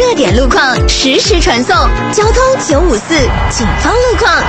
热点路况实时传送，交通954警方路况。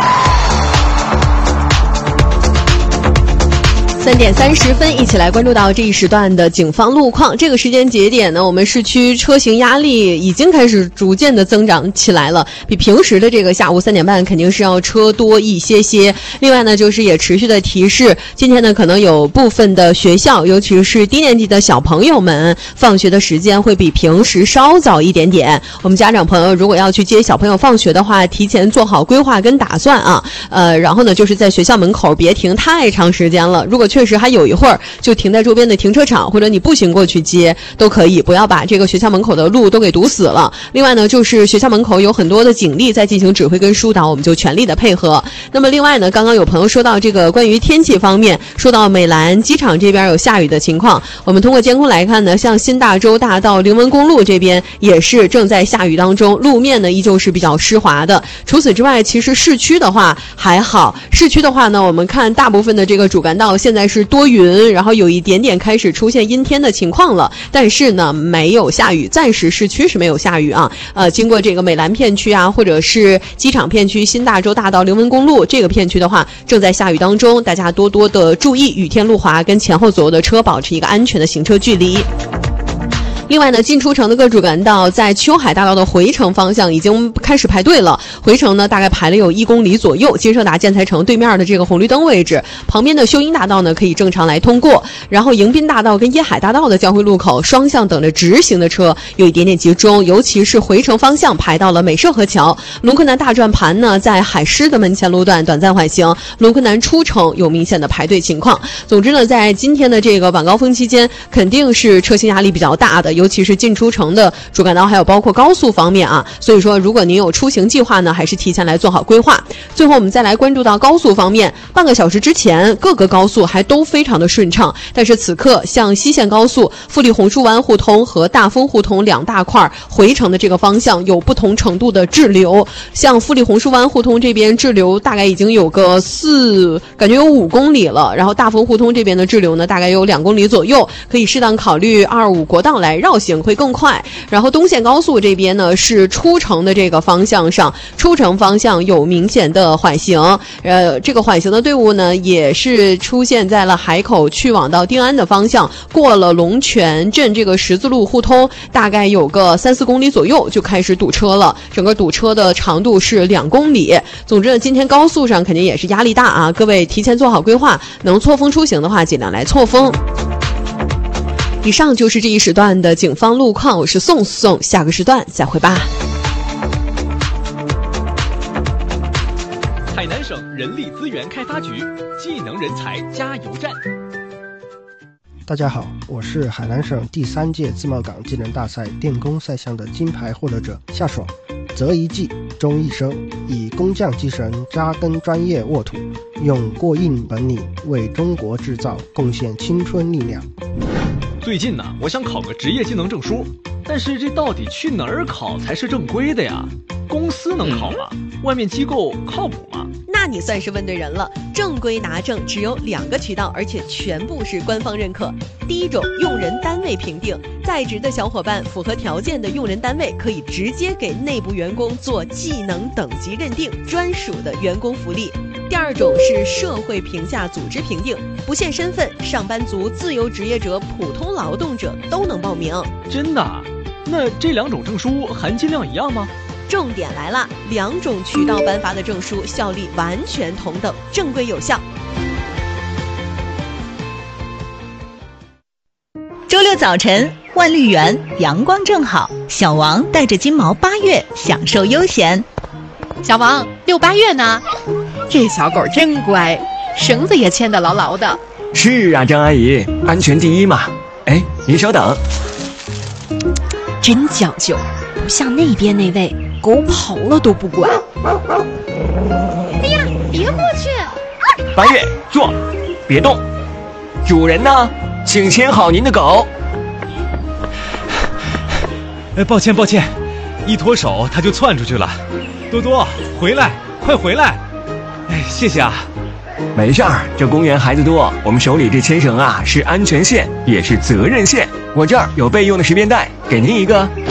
3点30分，一起来关注到这一时段的警方路况。这个时间节点呢，我们市区车型压力已经开始逐渐的增长起来了，比平时的这个下午3点半肯定是要车多一些些。另外呢，就是也持续的提示，今天呢可能有部分的学校，尤其是低年级的小朋友们，放学的时间会比平时稍早一点点。我们家长朋友如果要去接小朋友放学的话，提前做好规划跟打算啊。然后呢，就是在学校门口别停太长时间了。如果确实还有一会儿，就停在周边的停车场，或者你步行过去接都可以，不要把这个学校门口的路都给堵死了。另外呢，就是学校门口有很多的警力在进行指挥跟疏导，我们就全力的配合。那么另外呢，刚刚有朋友说到这个关于天气方面，说到美兰机场这边有下雨的情况，我们通过监控来看呢，像新大洲大道灵文公路这边也是正在下雨当中，路面呢依旧是比较湿滑的。除此之外，其实市区的话还好，市区的话呢，我们看大部分的这个主干道现在是多云，然后有一点点开始出现阴天的情况了，但是呢没有下雨，暂时市区是没有下雨啊。经过这个美兰片区啊，或者是机场片区、新大洲大道灵文公路这个片区的话，正在下雨当中，大家多多的注意雨天路滑，跟前后左右的车保持一个安全的行车距离。另外呢，进出城的各主干道在秋海大道的回程方向已经开始排队了，回程呢大概排了有1公里左右。金盛达建材城对面的这个红绿灯位置，旁边的秀英大道呢可以正常来通过，然后迎宾大道跟椰海大道的交汇路口，双向等着直行的车有一点点集中，尤其是回程方向排到了美涉河桥。龙昆南大转盘呢在海狮的门前路段短暂缓行，龙昆南出城有明显的排队情况。总之呢，在今天的这个晚高峰期间，肯定是车型压力比较大的，尤其是进出城的主干道，还有包括高速方面啊。所以说，如果您有出行计划呢，还是提前来做好规划。最后，我们再来关注到高速方面，半个小时之前，各个高速还都非常的顺畅，但是此刻，像西线高速富力红树湾互通和大丰互通两大块回程的这个方向有不同程度的滞留。像富力红树湾互通这边滞留大概已经有个感觉有5公里了，然后大丰互通这边的滞留呢，大概有2公里左右，可以适当考虑225国道来绕行会更快。然后东线高速这边呢，是出城的这个方向上，出城方向有明显的缓行，这个缓行的队伍呢，也是出现在了海口去往到定安的方向，过了龙泉镇这个十字路互通，大概有个3-4公里左右就开始堵车了，整个堵车的长度是2公里。总之呢，今天高速上肯定也是压力大啊，各位提前做好规划，能错峰出行的话，尽量来错峰。以上就是这一时段的警方路况，我是宋，下个时段再会吧。 海南省人力资源开发局技能人才加油站。 大家好，我是海南省第3届自贸港技能大赛电工赛项的金牌获得者夏爽。择一技，终一生，以工匠精神扎根专业沃土，用过硬本领为中国制造贡献青春力量。 最近呢，我想考个职业技能证书，但是这到底去哪儿考才是正规的呀？公司能考吗？外面机构靠谱吗？ 那你算是问对人了。正规拿证只有2个渠道，而且全部是官方认可。第一种，用人单位评定，在职的小伙伴符合条件的用人单位可以直接给内部员工做技能等级认定，专属的员工福利。第二种是社会评价组织评定，不限身份，上班族、自由职业者、普通劳动者都能报名。 真的？那这2种证书含金量一样吗？ 重点来了，2种渠道颁发的证书效力完全同等，正规有效。 周六早晨，万绿园阳光正好，小王带着金毛8月享受悠闲。 小王，6、8月呢？这小狗真乖，绳子也牵得牢牢的。 是啊，张阿姨，安全第一嘛。哎，您稍等。 真讲究，不像那边那位狗跑了都不管。 哎呀，别过去 ！8月，坐，别动。主人呢？请牵好您的狗。 抱歉，一脱手它就窜出去了。多多，回来，快回来！谢谢啊。 没事儿，这公园孩子多，我们手里这牵绳啊是安全线，也是责任线。我这儿有备用的10便带，给您一个。